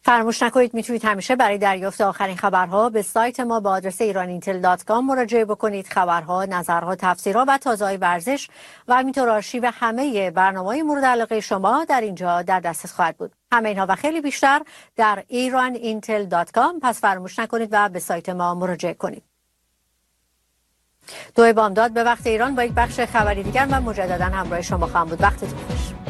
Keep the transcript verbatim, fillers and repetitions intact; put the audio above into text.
فراموش نکنید میتونید همیشه برای دریافت آخرین خبرها به سایت ما با آدرس ایران اینتل دات کام مراجعه بکنید. خبرها، نظرها، تفسیرها و تازه‌های ورزش و همینطور آرشیو همه برنامه‌های مورد علاقه شما در اینجا در دسترس خواهد بود. همه اینها و خیلی بیشتر در ایران اینتل دات کام. پس فراموش نکنید و به سایت ما مراجعه کنید. دو بامداد به وقت ایران با یک بخش خبری دیگر و مجددا همراه شما خواهم بود. وقتتون خوش.